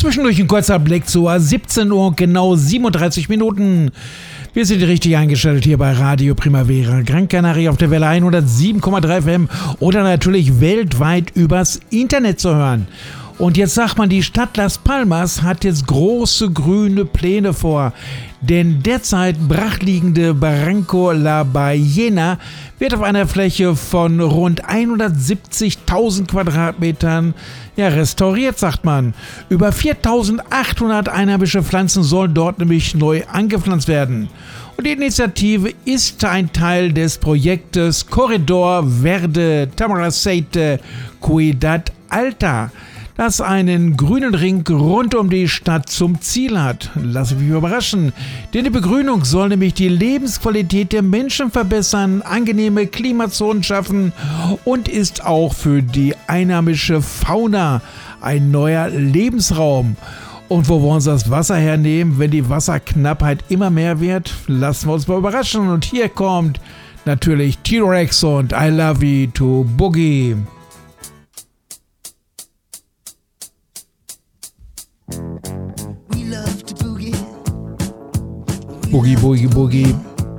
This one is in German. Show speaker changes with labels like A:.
A: Zwischendurch ein kurzer Blick zur 17 Uhr und genau 37 Minuten. Wir sind richtig eingestellt hier bei Radio Primavera, Gran Canaria auf der Welle 107,3 FM oder natürlich weltweit übers Internet zu hören. Und jetzt sagt man, die Stadt Las Palmas hat jetzt große grüne Pläne vor. Denn derzeit brachliegende Barranco La Ballena wird auf einer Fläche von rund 170.000 Quadratmetern restauriert, sagt man. Über 4.800 einheimische Pflanzen sollen dort nämlich neu angepflanzt werden. Und die Initiative ist ein Teil des Projektes Corredor Verde Tamaraceite Ciudad Alta, das einen grünen Ring rund um die Stadt zum Ziel hat. Lass mich überraschen, denn die Begrünung soll nämlich die Lebensqualität der Menschen verbessern, angenehme Klimazonen schaffen und ist auch für die einheimische Fauna ein neuer Lebensraum. Und wo wollen sie das Wasser hernehmen, wenn die Wasserknappheit immer mehr wird? Lassen wir uns mal überraschen. Und hier kommt natürlich T-Rex und I Love You to Boogie. Boogie, Boogie, Boogie.